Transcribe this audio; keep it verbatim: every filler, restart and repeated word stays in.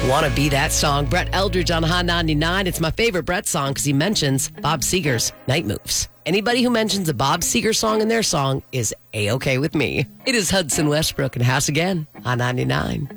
Wanna Be That Song, Brett Eldridge on Hot ninety-nine. It's my favorite Brett song because he mentions Bob Seger's Night Moves. Anybody who mentions a Bob Seger song in their song is A-okay with me. It is Hudson Westbrook and House Again on ninety-nine.